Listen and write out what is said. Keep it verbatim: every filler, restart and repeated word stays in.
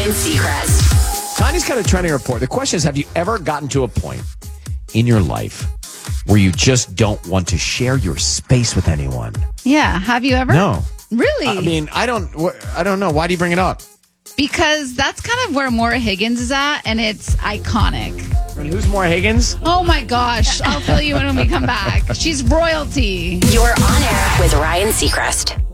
Ryan Seacrest. Tanya's got a trending report. The question is, have you ever gotten to a point in your life where you just don't want to share your space with anyone? Yeah. Have you ever? No. Really? I mean, I don't. I don't know. Why do you bring it up? Because that's kind of where Maura Higgins is at, and it's iconic. And who's Maura Higgins? Oh my gosh! I'll fill you in when we come back. She's royalty. You're on air with Ryan Seacrest.